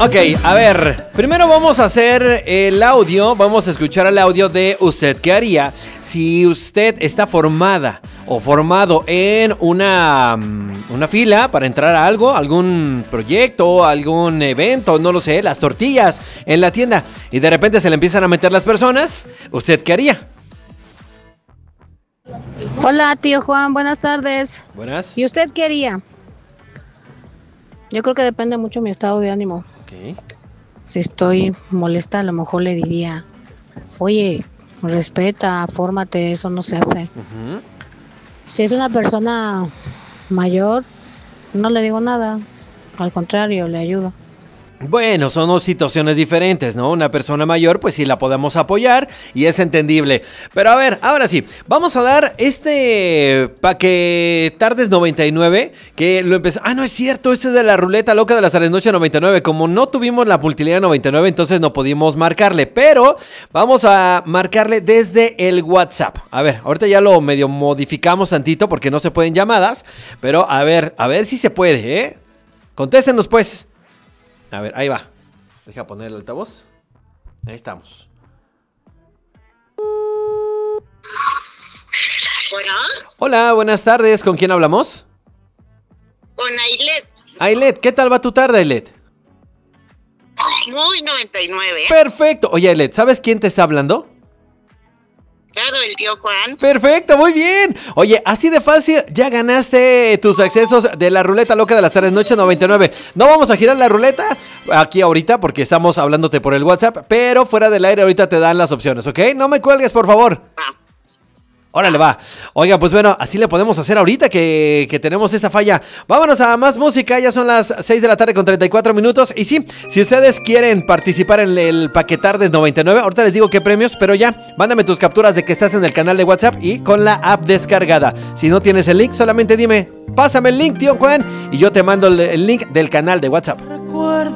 Ok, a ver, primero vamos a hacer el audio, vamos a escuchar el audio de usted. ¿Qué haría si usted está formada o formado en una fila para entrar a algo, algún proyecto, algún evento, no lo sé, las tortillas en la tienda y de repente se le empiezan a meter las personas? ¿Usted qué haría? Hola, tío Juan, buenas tardes. Buenas. ¿Y usted qué haría? Yo creo que depende mucho de mi estado de ánimo. Ok. Si estoy molesta, a lo mejor le diría, oye, respeta, fórmate, eso no se hace. Ujú. Si es una persona mayor, no le digo nada, al contrario, le ayudo. Bueno, son dos situaciones diferentes, ¿no? Una persona mayor, pues sí la podemos apoyar y es entendible. Pero a ver, ahora sí, vamos a dar pa' que tardes 99, que lo empezó. Ah, no es cierto, este es de la ruleta loca de las Tardes-Noche 99. Como no tuvimos la multilínea 99, entonces no pudimos marcarle, pero vamos a marcarle desde el WhatsApp. A ver, ahorita ya lo medio modificamos tantito porque no se pueden llamadas, pero a ver si se puede, ¿eh? Contéstenos pues. A ver, ahí va. Deja poner el altavoz. Ahí estamos. Bueno, Hola, buenas tardes. ¿Con quién hablamos? con Ailet. Ailet, ¿qué tal va tu tarde, Ailet? Muy 99. Perfecto. Oye, Ailet, ¿sabes quién te está hablando? Claro, el tío Juan. Perfecto, muy bien. Oye, así de fácil, ya ganaste tus accesos de la ruleta loca de las Tardes-Noche 99. No vamos a girar la ruleta aquí ahorita porque estamos hablándote por el WhatsApp, pero fuera del aire ahorita te dan las opciones, ¿ok? No me cuelgues, por favor. Ah, Órale, va. Oiga, pues bueno, así le podemos hacer ahorita que tenemos esta falla. Vámonos a más música, ya son las 6 de la tarde con 34 minutos. Y sí, si ustedes quieren participar en el Paquetardes 99, ahorita les digo qué premios, pero ya, mándame tus capturas de que estás en el canal de WhatsApp y con la app descargada. Si no tienes el link, solamente dime, pásame el link, tío Juan, y yo te mando el link del canal de WhatsApp.